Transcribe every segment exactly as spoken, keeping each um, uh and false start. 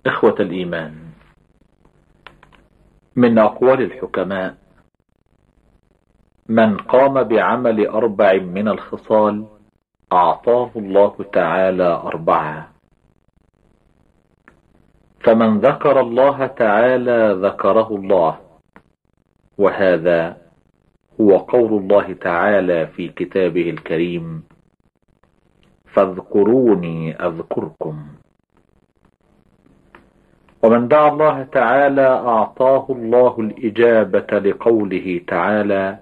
إخوة الإيمان، من أقوال الحكماء: من قام بعمل أربع من الخصال أعطاه الله تعالى أربعة. فمن ذكر الله تعالى ذكره الله، وهذا هو قول الله تعالى في كتابه الكريم: فاذكروني أذكركم. ومن دعا الله تعالى أعطاه الله الإجابة لقوله تعالى: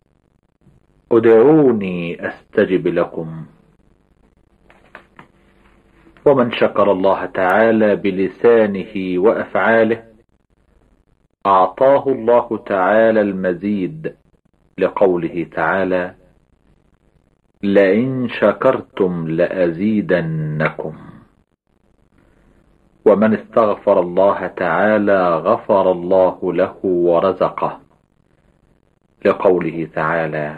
ادعوني أستجب لكم. ومن شكر الله تعالى بلسانه وأفعاله أعطاه الله تعالى المزيد لقوله تعالى: لئن شكرتم لأزيدنكم. ومن استغفر الله تعالى غفر الله له ورزقه لقوله تعالى: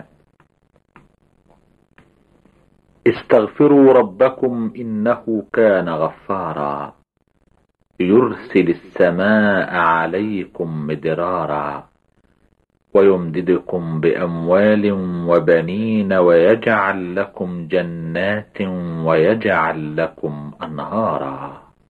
استغفروا ربكم إنه كان غفارا يرسل السماء عليكم مدرارا ويمددكم بأموال وبنين ويجعل لكم جنات ويجعل لكم أنهارا.